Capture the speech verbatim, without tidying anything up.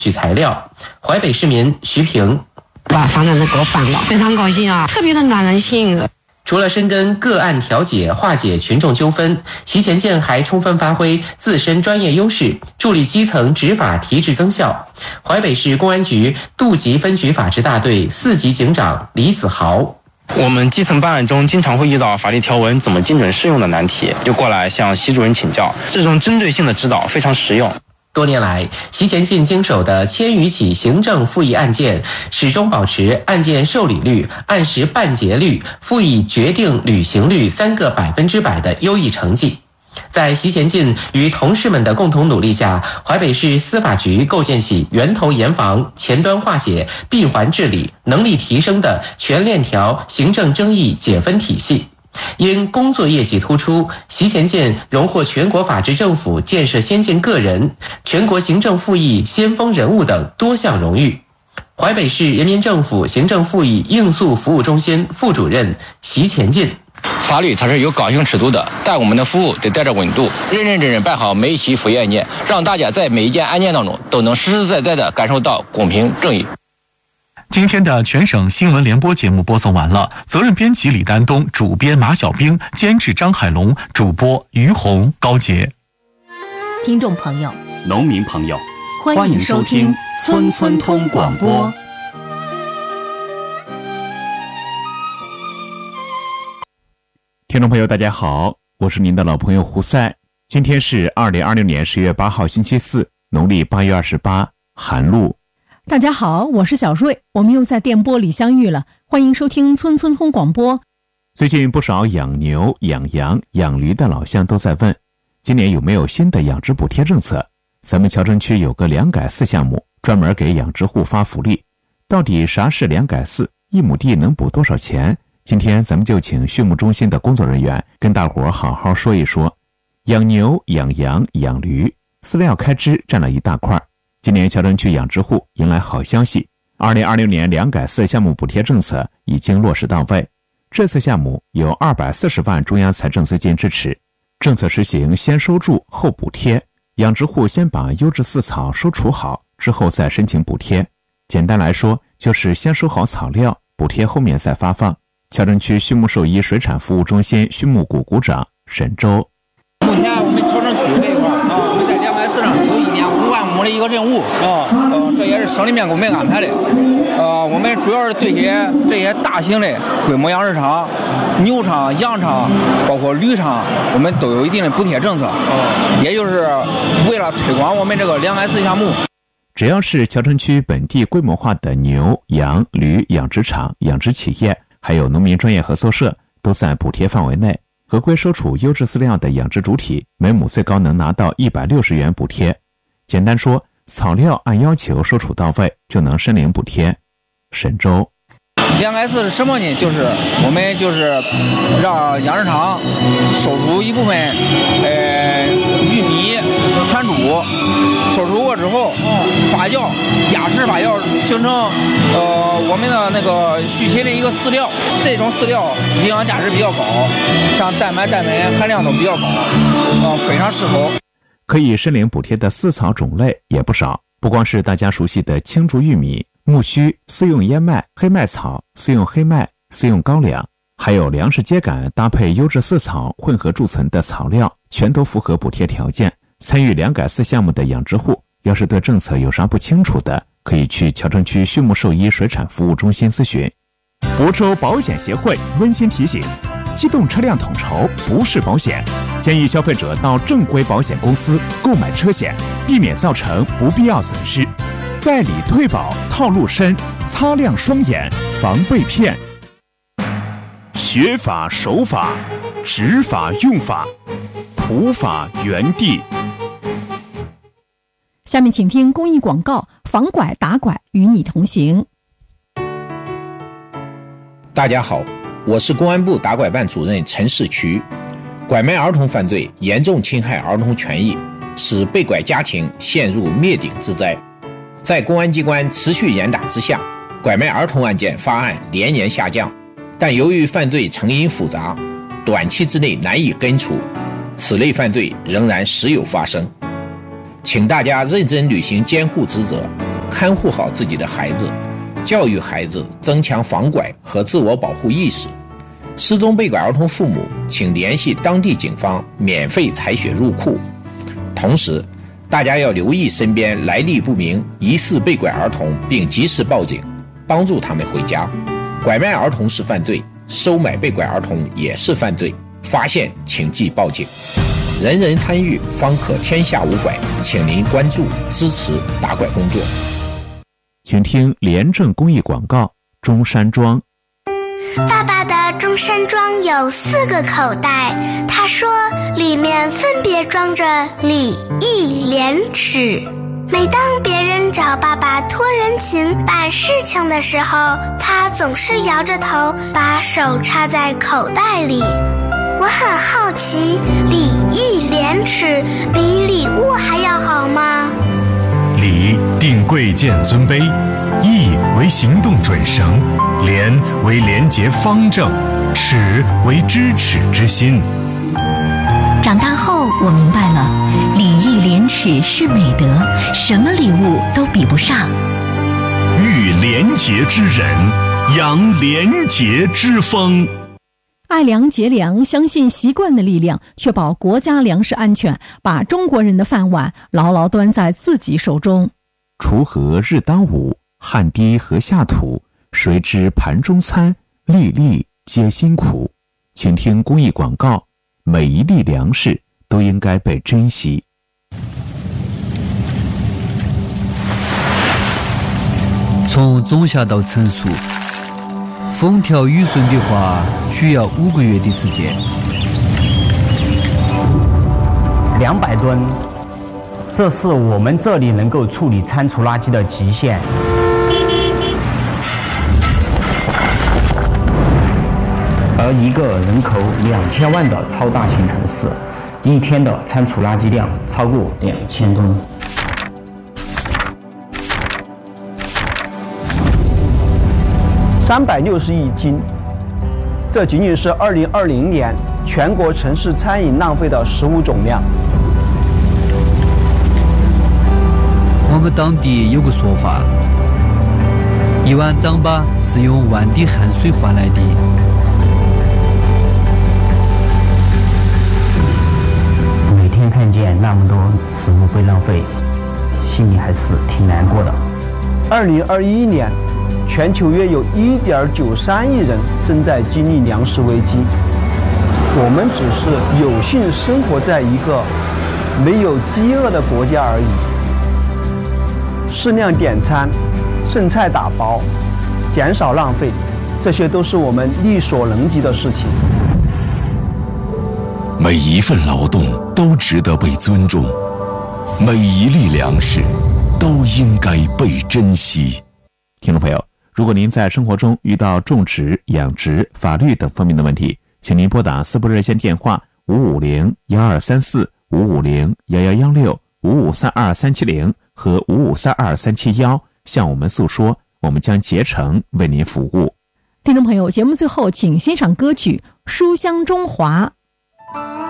取材料。淮北市民徐平， 把房产都给我办了，非常高兴啊，特别的暖人心。 除了深耕个案调解、化解群众纠纷，席前健还充分发挥自身专业优势，助力基层执法提质增效。淮北市公安局杜集分局法制大队四级警长李子豪， 我们基层办案中经常会遇到法律条文怎么精准适用的难题，就过来向习主任请教，这种针对性的指导非常实用。 多年来，席前进经手的千余起行政复议案件，始终保持案件受理率、按时办结率、复议决定履行率三个百分之百的优异成绩。在席前进与同事们的共同努力下，淮北市司法局构建起源头严防、前端化解、闭环治理、能力提升的全链条行政争议解分体系。因工作业绩突出，席前进荣获全国法治政府建设先进个人、全国行政复议先锋人物等多项荣誉。淮北市人民政府行政复议应诉服务中心副主任席前进， 法律它是有刚性尺度的，但我们的服务得带着温度，认认真真办好每一起复议案件，让大家在每一件案件当中都能实实在在的感受到公平正义。 今天的全省新闻联播节目播送完了，责任编辑李丹东，主编马小兵，监制张海龙，主播于红、高杰。 听众朋友， 农民朋友， 欢迎收听村村通广播。 听众朋友大家好，我是您的老朋友胡赛。今天是二零二六年十月八号星期四，农历八月二十八，寒露。 大家好，我是小瑞，我们又在电波里相遇了，欢迎收听村村通广播。 最近不少养牛、养羊、养驴的老乡都在问，今年有没有新的养殖补贴政策？咱们谯城区有个两改四项目，专门给养殖户发福利。到底啥是两改四？一亩地能补多少钱？今天咱们就请畜牧中心的工作人员跟大伙好好说一说。养牛、养羊、养驴，饲料开支占了一大块。今年谯城区养殖户迎来好消息，二零二六年两改四项目补贴政策已经落实到位。这次项目有二百四十万中央财政资金支持，政策实行先收助后补贴，养殖户先把优质饲草收储好，之后再申请补贴。简单来说，就是先收好草料，补贴后面再发放。谯城区畜牧兽医水产服务中心畜牧股股长沈周， 目前我们谯城区这一块啊，我们在两改四上有一点五万亩的一个任务啊，呃，这也是省里面给我们安排的。呃，我们主要是对些这些大型的规模养殖场、牛场、羊场，包括驴场，我们都有一定的补贴政策，也就是为了推广我们这个两改四项目。 只要是谯城区本地规模化的牛、羊、驴养殖场、养殖企业，还有农民专业合作社，都在补贴范围内。合规收储优质饲料的养殖主体，每亩最高能拿到一百六十元补贴。简单说，草料按要求收储到位，就能申领补贴。沈周， 两改四是什么呢？就是我们就是让养殖场收储一部分，呃，玉米、全猪，收储过之后发酵、压实发酵，形成呃我们的那个畜禽的一个饲料。这种饲料营养价值比较高，像蛋白、蛋白含量都比较高，呃，非常适合。 可以申领补贴的饲草种类也不少，不光是大家熟悉的青竹玉米、苜蓿、饲用燕麦、黑麦草、饲用黑麦、饲用高粱，还有粮食秸秆搭配优质饲草混合贮存的草料，全都符合补贴条件。参与两改四项目的养殖户，要是对政策有啥不清楚的，可以去谯城区畜牧兽医水产服务中心咨询。亳州保险协会温馨提醒，机动车辆统筹不是保险，建议消费者到正规保险公司购买车险，避免造成不必要损失。代理退保套路深，擦亮双眼防被骗。学法守法，执法用法，普法原地。 下面请听公益广告，防拐打拐与你同行。 大家好，我是公安部打拐办主任陈世渠。拐卖儿童犯罪严重侵害儿童权益，使被拐家庭陷入灭顶之灾。在公安机关持续严打之下，拐卖儿童案件发案连年下降，但由于犯罪成因复杂，短期之内难以根除，此类犯罪仍然时有发生。请大家认真履行监护职责， 看护好自己的孩子，教育孩子增强防拐和自我保护意识。失踪被拐儿童父母请联系当地警方免费采血入库。同时大家要留意身边来历不明疑似被拐儿童，并及时报警，帮助他们回家。拐卖儿童是犯罪，收买被拐儿童也是犯罪，发现请即报警。人人参与，方可天下无拐。请您关注支持打拐工作。 请听廉政公益广告。中山装， 爸爸的中山装有四个口袋，他说里面分别装着礼义廉耻。每当别人找爸爸托人情办事情的时候，他总是摇着头，把手插在口袋里。我很好奇，礼义廉耻比礼物还要好吗？ 礼定贵贱尊卑，义为行动准绳，廉为廉洁方正，耻为知耻之心。 长大后我明白了，礼义廉耻是美德，什么礼物都比不上。 育廉洁之人，扬廉洁之风。 爱粮节粮，相信习惯的力量，确保国家粮食安全，把中国人的饭碗牢牢端在自己手中。 锄禾日当午，汗滴禾下土，谁知盘中餐，粒粒皆辛苦。请听公益广告，每一粒粮食都应该被珍惜。 从种下到成熟，风调雨顺的话，需要五个月的时间。 两百吨，这是我们这里能够处理餐厨垃圾的极限。而一个人口两千万的超大型城市，一天的餐厨垃圾量超过两千吨。 三百六十亿斤，这仅仅是二零二零年全国城市餐饮浪费的食物总量。 我们当地有个说法，一碗糌粑是用万滴汗水换来的。 每天看见那么多食物被浪费，心里还是挺难过的。 二零二一年。全球约有 一点九三亿人正在经历粮食危机，我们只是有幸生活在一个没有饥饿的国家而已。适量点餐，剩菜打包，减少浪费，这些都是我们力所能及的事情。 每一份劳动都值得被尊重，每一粒粮食都应该被珍惜。 听众朋友，如果您在生活中遇到种植、养殖、法律等方面的问题，请您拨打四部热线电话五五零幺二三四、五五零幺幺幺六、五五三二三七零和五五三二三七幺向我们诉说，我们将竭诚为您服务。 听众朋友，节目最后请欣赏歌曲《书香中华》。